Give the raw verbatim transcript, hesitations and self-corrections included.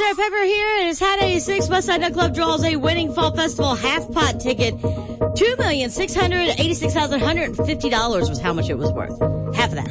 Sarah Pepper here, and it's Hot eighty-six. Westside Nightclub draws a winning Fall Festival half-pot ticket. two million six hundred eighty-six thousand one hundred fifty dollars was how much it was worth. Half of that.